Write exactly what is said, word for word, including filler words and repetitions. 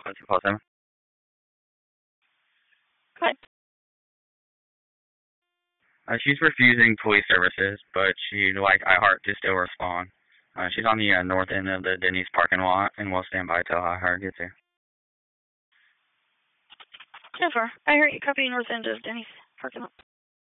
five two four seven. Good. Uh, she's refusing police services, but she'd like iHeart to still respond. Uh, she's on the uh, north end of the Denny's parking lot, and we'll stand by till iHeart gets here. Jennifer, I heard you copy north end of Denny's parking lot.